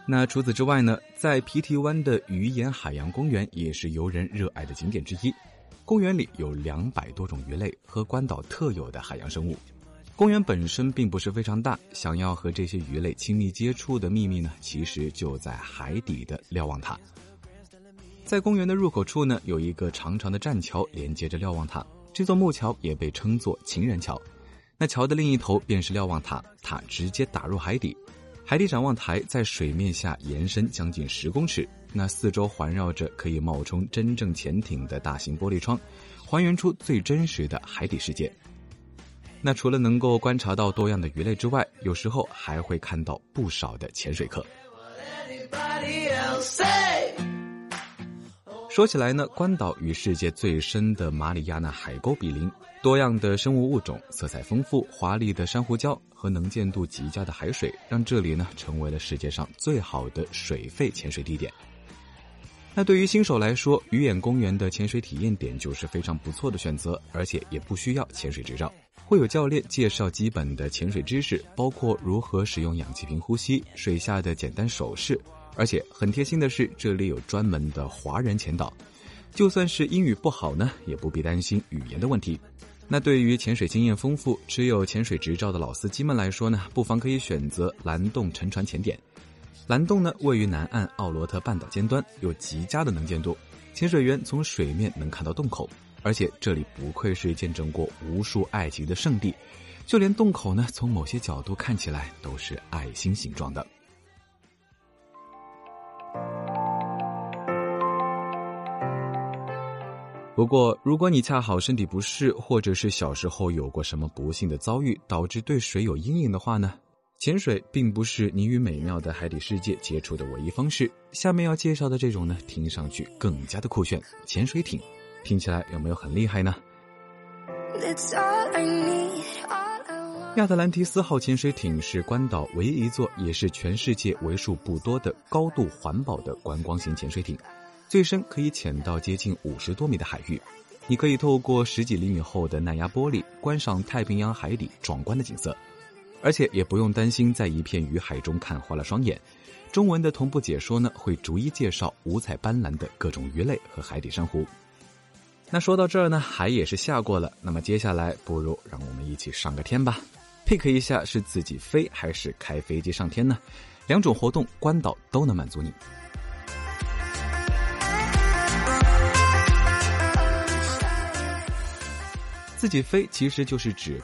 那除此之外呢，在皮提湾的鱼眼海洋公园也是游人热爱的景点之一。公园里有200多种鱼类和关岛特有的海洋生物。公园本身并不是非常大，想要和这些鱼类亲密接触的秘密呢，其实就在海底的瞭望塔。在公园的入口处呢，有一个长长的栈桥连接着瞭望塔，这座木桥也被称作情人桥。那桥的另一头便是瞭望塔，塔直接打入海底。海底展望台在水面下延伸将近10公尺，那四周环绕着可以冒充真正潜艇的大型玻璃窗，还原出最真实的海底世界。那除了能够观察到多样的鱼类之外，有时候还会看到不少的潜水客。说起来呢，关岛与世界最深的马里亚纳海沟比邻，多样的生物物种，色彩丰富华丽的珊瑚礁和能见度极佳的海水，让这里呢成为了世界上最好的水肺潜水地点。那对于新手来说，鱼眼公园的潜水体验点就是非常不错的选择，而且也不需要潜水执照，会有教练介绍基本的潜水知识，包括如何使用氧气瓶呼吸、水下的简单手势。而且很贴心的是，这里有专门的华人潜导，就算是英语不好呢，也不必担心语言的问题。那对于潜水经验丰富、持有潜水执照的老司机们来说呢，不妨可以选择蓝洞沉船潜点。蓝洞呢位于南岸奥罗特半岛尖端，有极佳的能见度，潜水员从水面能看到洞口，而且这里不愧是见证过无数爱情的圣地，就连洞口呢，从某些角度看起来都是爱心形状的。不过如果你恰好身体不适，或者是小时候有过什么不幸的遭遇，导致对水有阴影的话呢，潜水并不是你与美妙的海底世界接触的唯一方式。下面要介绍的这种呢，听上去更加的酷炫，潜水艇，听起来有没有很厉害呢？亚特兰提斯号潜水艇是关岛唯一一座，也是全世界为数不多的高度环保的观光型潜水艇，最深可以潜到接近50多米的海域。你可以透过10几厘米厚的耐压玻璃观赏太平洋海底壮观的景色，而且也不用担心在一片鱼海中看花了双眼。中文的同步解说呢，会逐一介绍五彩斑斓的各种鱼类和海底珊瑚。那说到这儿呢，海也是下过了，那么接下来不如让我们一起上个天吧。pick 一下是自己飞还是开飞机上天呢？2种活动关岛都能满足你。自己飞其实就是指